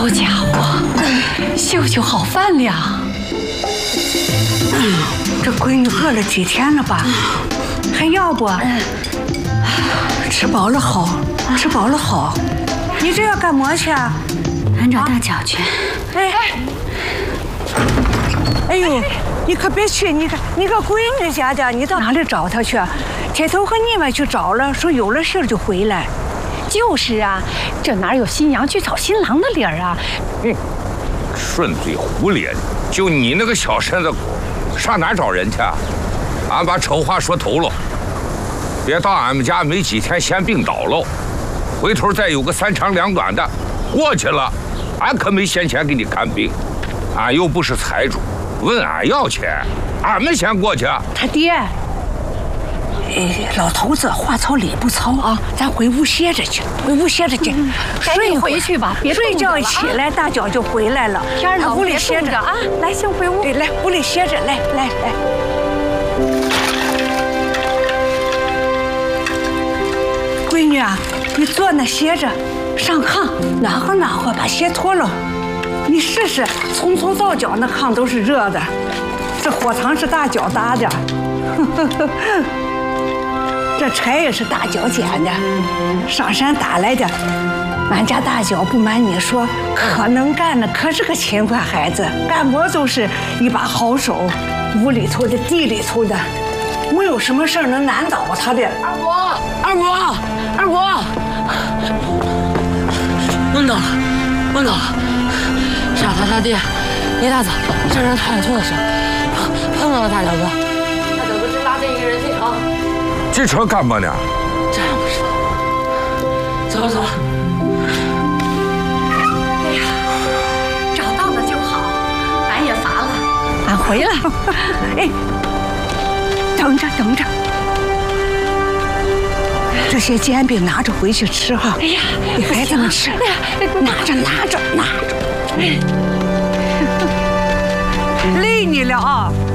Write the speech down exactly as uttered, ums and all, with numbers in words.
好家伙，秀秀好饭量。 这闺女饿了几天了吧？还要不？吃饱了好，吃饱了好。你这要干嘛去啊？ 俺找大脚去。 哎，哎呦，你可别去！你看，你个闺女家家，你到哪里找她去？铁头和你们去找了，说有了信就回来。 就是啊，这哪有新娘去找新郎的理儿啊？ 嗯，顺嘴胡咧的，就你那个小身子骨，上哪找人去？俺把丑话说透了，别到俺们家没几天先病倒了，回头再有个三长两短的，过去了，俺可没闲钱给你看病，俺又不是财主，问俺要钱，俺们先过去。 他爹。哎，老头子话糙理不糙啊，咱回屋歇着去，回屋歇着去， 嗯、睡回去吧，别睡觉一起来，大脚就回来了。 天冷， 屋里歇着啊！来，先回屋。 对，来屋里歇着，来来来。闺女啊，你坐那歇着，上炕暖和暖和，把鞋脱了。你试试，从头到脚那炕都是热的，这火塘是大脚搭的。这柴也是大脚捡的，上山打来的。俺家大脚不瞒你说，可能干了，可是个勤快孩子，干活都是一把好手，屋里头的地里头的，没有什么事儿能难倒他的。 二伯，二伯，二伯，问到了，问到了，傻他他爹一大早上山抬拖的时候碰到了大脚哥，大脚哥正拉着一个人进城。 进城干嘛呢？ 这样不知道。走了走了。 哎呀，找到了就好，俺也乏了，俺回来。 哎，等着等着，这些煎饼拿着回去吃哈。 哎呀， 给孩子们吃。 哎呀， 拿着拿着拿着。累你了啊！